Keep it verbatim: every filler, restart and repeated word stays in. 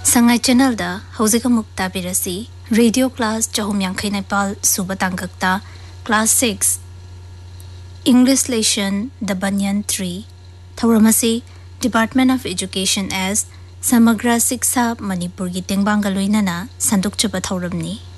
Sangai channel da hauzik amuk tabirasi radio class chahum yankhai naipal suba tangkakta class six English lesson the Banyan three Thauramasi Department of Education as Samagra Siksha Manipur gi tengbanga loinana sandukchaba thauramni